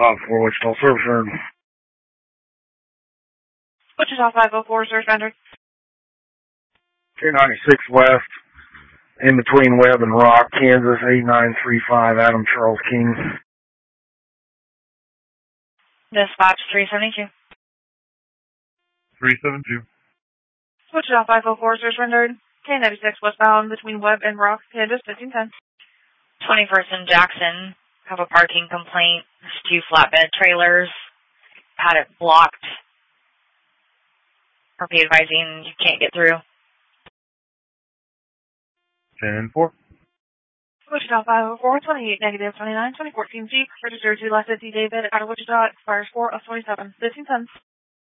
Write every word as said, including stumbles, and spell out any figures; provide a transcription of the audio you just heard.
five oh four, Wichita Service Road. Wichita five oh four, Service Rendered. two ninety-six West, in between Webb and Rock, Kansas, eight nine three five, Adam Charles King. Dispatch three seventy-two. three seventy-two. Wichita five oh four, Service Rendered. K ninety-six westbound between Webb and Rock, Kansas, fifteen ten. twenty-first and Jackson, have a parking complaint. There's two flatbed trailers. Had it blocked. R P advising you can't get through. ten four. Wichita five oh four, twenty-eight negative twenty-nine, twenty fourteen Jeep, registered to Last fifty David out of Wichita, expires four of twenty-seven, fifteen ten.